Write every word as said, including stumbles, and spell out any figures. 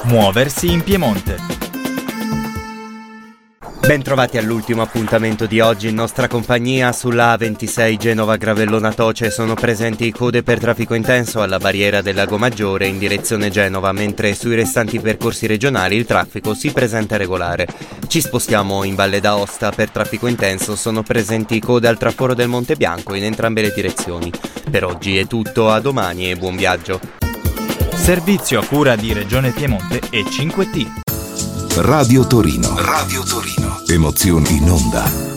Muoversi in Piemonte. Bentrovati all'ultimo appuntamento di oggi in nostra compagnia. Sulla A ventisei Genova-Gravellona Toce sono presenti code per traffico intenso alla barriera del Lago Maggiore in direzione Genova, mentre sui restanti percorsi regionali il traffico si presenta regolare. Ci spostiamo in Valle d'Aosta. Per traffico intenso sono presenti code al traforo del Monte Bianco in entrambe le direzioni. Per oggi è tutto, a domani e buon viaggio. Servizio a cura di Regione Piemonte e cinque T. Radio Torino. Radio Torino. Emozioni in onda.